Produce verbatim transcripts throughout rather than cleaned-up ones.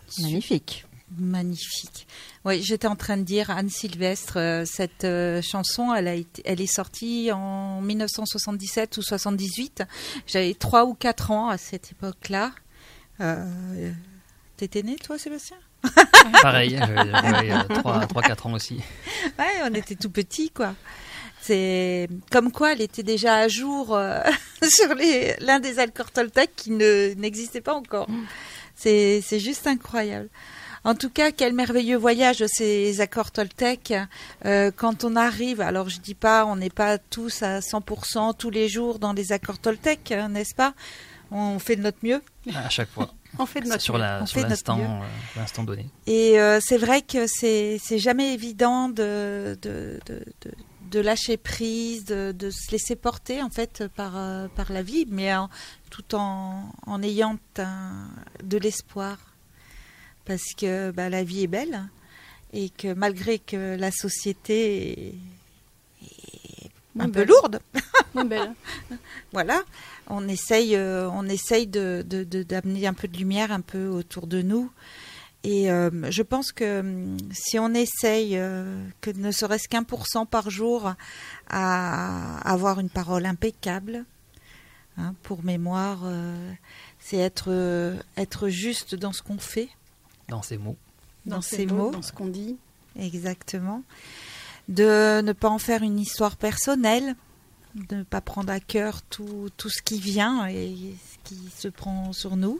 Magnifique. Magnifique. Oui, j'étais en train de dire Anne Sylvestre, euh, cette euh, chanson, elle, a été, elle est sortie en dix-neuf cent soixante-dixsept ou soixante-dix-huit. J'avais trois ou quatre ans à cette époque-là. Euh, T'étais né, toi, Sébastien? Pareil, j'avais trois quatre ans aussi. Ouais, on était tout petits, quoi. C'est comme quoi elle était déjà à jour euh, sur les, l'un des accords Toltec qui ne, n'existait pas encore. C'est, c'est juste incroyable. En tout cas, quel merveilleux voyage ces accords Toltec. Euh, quand on arrive, alors je dis pas, on n'est pas tous à cent pour cent tous les jours dans les accords Toltec, hein, n'est-ce pas? On fait de notre mieux. À chaque fois. On fait de notre sur mieux. La, on sur fait l'instant, notre euh, l'instant donné. Et euh, c'est vrai que c'est c'est jamais évident de de de, de, de lâcher prise, de, de se laisser porter en fait par euh, par la vie, mais en, tout en en ayant un, de l'espoir, parce que bah, la vie est belle et que malgré que la société est, est un peu lourde, belle. voilà. On essaye, euh, on essaye de, de, de, d'amener un peu de lumière un peu autour de nous. Et euh, je pense que euh, si on essaye, euh, que ne serait-ce qu'un pour cent par jour, à, à avoir une parole impeccable, hein, pour mémoire, euh, c'est être, euh, être juste dans ce qu'on fait. Dans ses mots. Dans, dans ses mots, mots. Dans ce qu'on dit. Exactement. De ne pas en faire une histoire personnelle. De ne pas prendre à cœur tout, tout ce qui vient et ce qui se prend sur nous.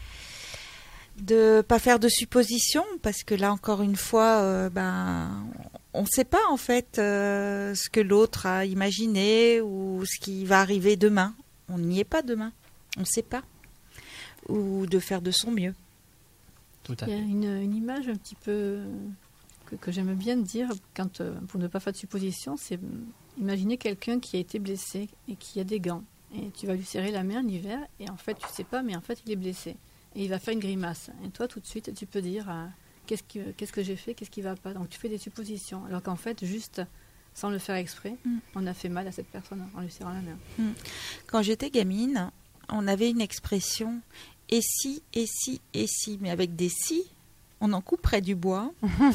De ne pas faire de suppositions, parce que là, encore une fois, euh, ben, on ne sait pas en fait euh, ce que l'autre a imaginé ou ce qui va arriver demain. On n'y est pas demain, on ne sait pas. Ou de faire de son mieux. Tout à Il y a fait. une, une image un petit peu que, que j'aime bien dire quand, pour ne pas faire de suppositions, c'est... Imaginez quelqu'un qui a été blessé et qui a des gants. Et tu vas lui serrer la main en hiver et en fait, tu ne sais pas, mais en fait, il est blessé. Et il va faire une grimace. Et toi, tout de suite, tu peux dire euh, qu'est-ce, qui, qu'est-ce que j'ai fait, qu'est-ce qui ne va pas. Donc, tu fais des suppositions. Alors qu'en fait, juste sans le faire exprès, mm. on a fait mal à cette personne en lui serrant la main. Mm. Quand j'étais gamine, on avait une expression « et si, et si, et si ». Mais avec des « si », on en couperait du bois.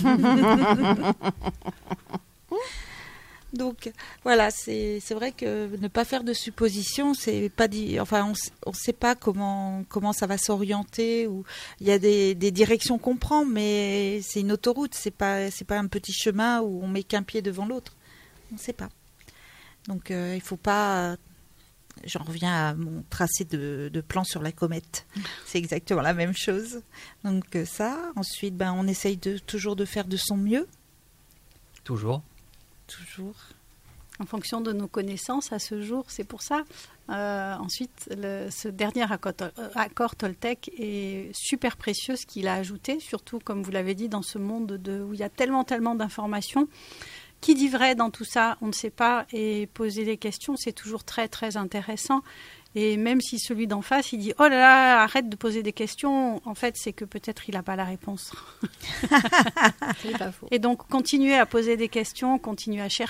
Donc voilà, c'est c'est vrai que ne pas faire de suppositions, c'est pas dit, enfin on ne sait pas comment comment ça va s'orienter, ou il y a des, des directions qu'on prend, mais c'est une autoroute, c'est pas c'est pas un petit chemin où on met qu'un pied devant l'autre, on ne sait pas. Donc euh, il faut pas. J'en reviens à mon tracé de, de plan sur la comète. C'est exactement la même chose. Donc ça, ensuite, ben on essaye de toujours de faire de son mieux. Toujours. Toujours. En fonction de nos connaissances à ce jour, c'est pour ça. Euh, ensuite, le, ce dernier accord, accord Toltec est super précieux, ce qu'il a ajouté, surtout, comme vous l'avez dit, dans ce monde de, où il y a tellement, tellement d'informations. Qui dit vrai dans tout ça, on ne sait pas. Et poser des questions, c'est toujours très, très intéressant. Et même si celui d'en face, il dit « Oh là là, arrête de poser des questions », en fait, c'est que peut-être il n'a pas la réponse. C'est pas faux. Et donc, continuer à poser des questions, continuer à chercher.